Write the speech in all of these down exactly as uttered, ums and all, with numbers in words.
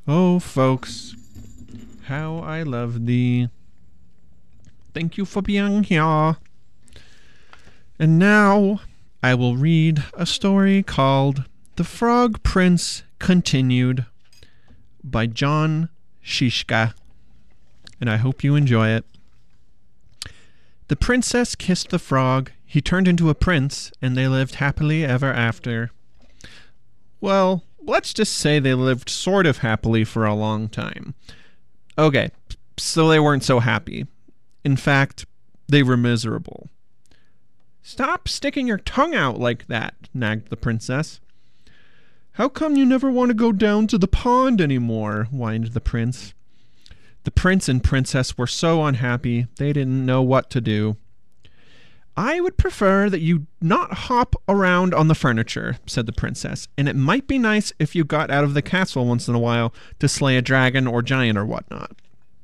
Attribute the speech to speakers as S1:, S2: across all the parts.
S1: Oh, folks, how I love thee. Thank you for being here. And now I will read a story called The Frog Prince Continued by John Shishka. And I hope you enjoy it. The princess kissed the frog. He turned into a prince, and they lived happily ever after. Well, let's just say they lived sort of happily for a long time. Okay, so they weren't so happy. In fact, they were miserable. Stop sticking your tongue out like that, nagged the princess. How come you never want to go down to the pond anymore? Whined the prince. The prince and princess were so unhappy, they didn't know what to do. I would prefer that you not hop around on the furniture, said the princess, and it might be nice if you got out of the castle once in a while to slay a dragon or giant or whatnot.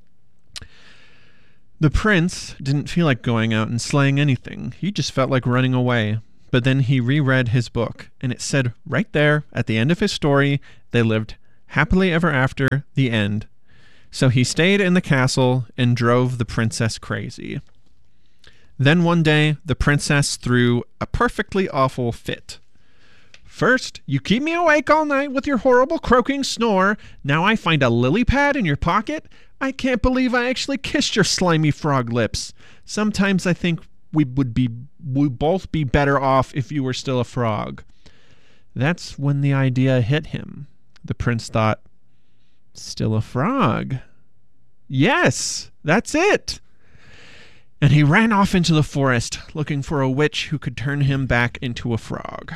S1: The prince didn't feel like going out and slaying anything. He just felt like running away. But then he reread his book, and it said right there at the end of his story, they lived happily ever after, the end. So he stayed in the castle and drove the princess crazy. Then one day, the princess threw a perfectly awful fit. First, you keep me awake all night with your horrible croaking snore. Now I find a lily pad in your pocket. I can't believe I actually kissed your slimy frog lips. Sometimes I think we would be we'd both be better off if you were still a frog. That's when the idea hit him. The prince thought, still a frog? Yes, that's it. And he ran off into the forest, looking for a witch who could turn him back into a frog.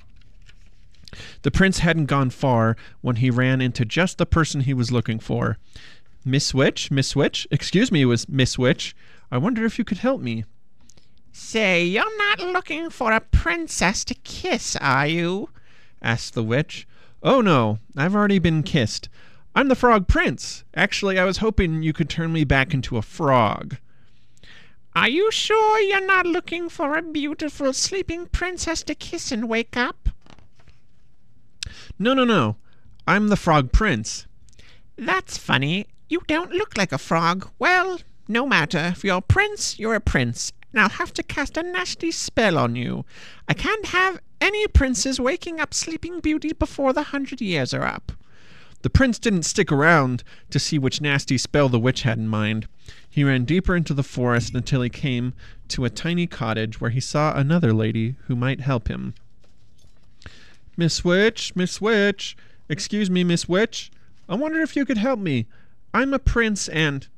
S1: The prince hadn't gone far when he ran into just the person he was looking for. Miss Witch, Miss Witch, excuse me, it was Miss Witch. I wonder if you could help me.
S2: Say, you're not looking for a princess to kiss, are you?
S1: Asked the witch. Oh no, I've already been kissed. I'm the Frog Prince. Actually, I was hoping you could turn me back into a frog.
S2: Are you sure you're not looking for a beautiful sleeping princess to kiss and wake up?
S1: No, no, no. I'm the Frog Prince.
S2: That's funny. You don't look like a frog. Well, no matter. If you're a prince, you're a prince. And I'll have to cast a nasty spell on you. I can't have any princes waking up Sleeping Beauty before the hundred years are up.
S1: The prince didn't stick around to see which nasty spell the witch had in mind. He ran deeper into the forest until he came to a tiny cottage where he saw another lady who might help him. Miss Witch, Miss Witch, excuse me, Miss Witch. I wonder if you could help me. I'm a prince and...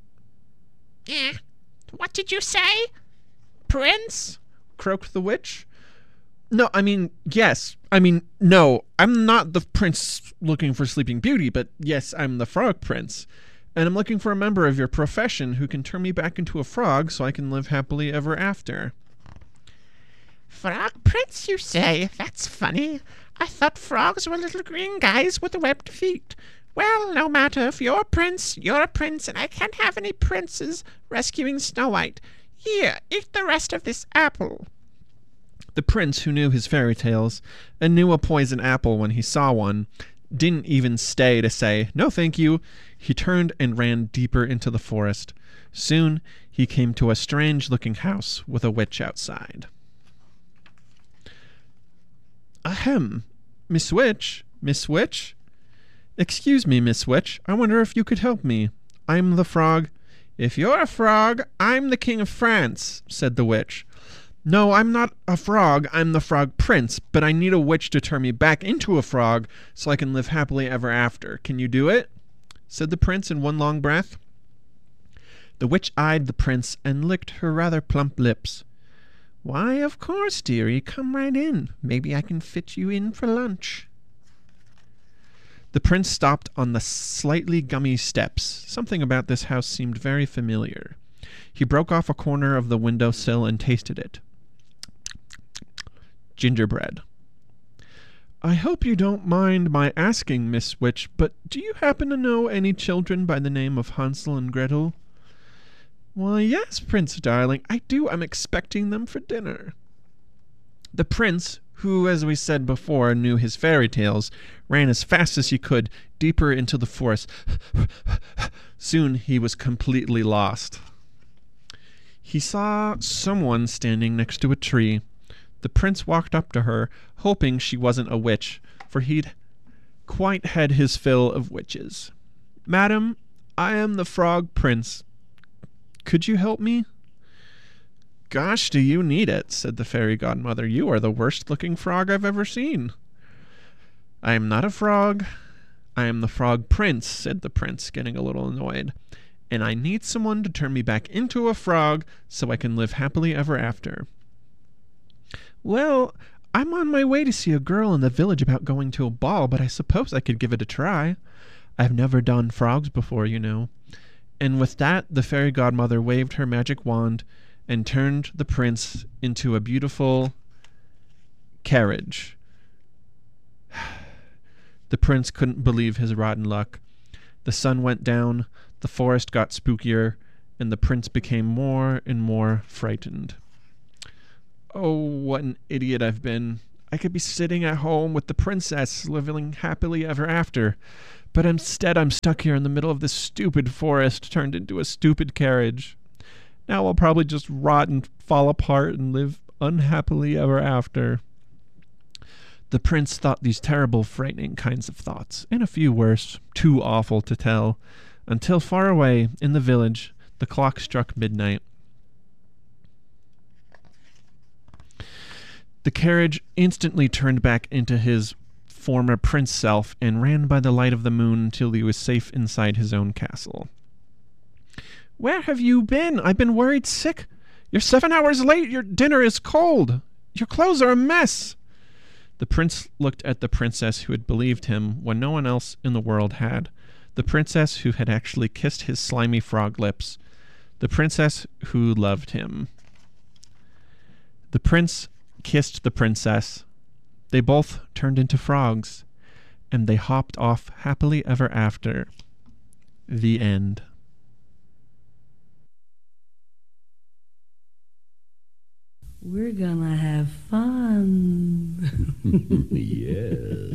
S2: Eh? What did you say? Prince?
S1: Croaked the witch. No, I mean, yes. I mean, no, I'm not the prince looking for Sleeping Beauty, but yes, I'm the Frog Prince. And I'm looking for a member of your profession who can turn me back into a frog so I can live happily ever after.
S2: Frog Prince, you say? That's funny. I thought frogs were little green guys with webbed feet. Well, no matter. If you're a prince, you're a prince, and I can't have any princes rescuing Snow White. Here, eat the rest of this apple.
S1: The prince, who knew his fairy tales and knew a poison apple when he saw one, didn't even stay to say, no thank you. He turned and ran deeper into the forest. Soon he came to a strange-looking house with a witch outside. Ahem, Miss Witch, Miss Witch? Excuse me, Miss Witch, I wonder if you could help me. I'm the frog. If you're a frog, I'm the King of France, said the witch. No, I'm not a frog, I'm the Frog Prince, but I need a witch to turn me back into a frog so I can live happily ever after. Can you do it? Said the prince in one long breath. The witch eyed the prince and licked her rather plump lips. Why, of course, dearie, come right in. Maybe I can fit you in for lunch. The prince stopped on the slightly gummy steps. Something about this house seemed very familiar. He broke off a corner of the windowsill and tasted it. Gingerbread. I hope you don't mind my asking, Miss Witch, but do you happen to know any children by the name of Hansel and Gretel? Why, yes, Prince darling, I do. I'm expecting them for dinner. The prince, who, as we said before, knew his fairy tales, ran as fast as he could, deeper into the forest. Soon he was completely lost. He saw someone standing next to a tree. The prince walked up to her, hoping she wasn't a witch, for he'd quite had his fill of witches. "Madam, I am the Frog Prince. Could you help me?" "Gosh, do you need it?" said the fairy godmother. "You are the worst-looking frog I've ever seen." "I am not a frog. I am the Frog Prince," said the prince, getting a little annoyed. "And I need someone to turn me back into a frog so I can live happily ever after." "Well, I'm on my way to see a girl in the village about going to a ball, but I suppose I could give it a try. I've never done frogs before, you know." And with that, the fairy godmother waved her magic wand and turned the prince into a beautiful carriage. The prince couldn't believe his rotten luck. The sun went down, the forest got spookier, and the prince became more and more frightened. "Oh, what an idiot I've been. I could be sitting at home with the princess, living happily ever after. But instead I'm stuck here in the middle of this stupid forest, turned into a stupid carriage. Now I'll probably just rot and fall apart and live unhappily ever after." The prince thought these terrible, frightening kinds of thoughts, and a few worse, too awful to tell, until far away in the village the clock struck midnight. The carriage instantly turned back into his former prince self and ran by the light of the moon until he was safe inside his own castle. "Where have you been? I've been worried sick. You're seven hours late. Your dinner is cold. Your clothes are a mess." The prince looked at the princess who had believed him when no one else in the world had. The princess who had actually kissed his slimy frog lips. The princess who loved him. The prince kissed the princess. They both turned into frogs, and they hopped off happily ever after. The end.
S3: We're gonna have fun.
S4: Yeah.